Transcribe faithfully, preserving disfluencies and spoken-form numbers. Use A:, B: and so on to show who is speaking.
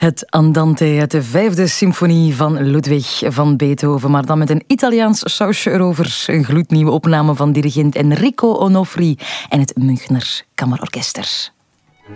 A: Het Andante uit de vijfde symfonie van Ludwig van Beethoven, maar dan met een Italiaans sausje erover. Een gloednieuwe opname van dirigent Enrico Onofri en het Münchner Kammerorkester.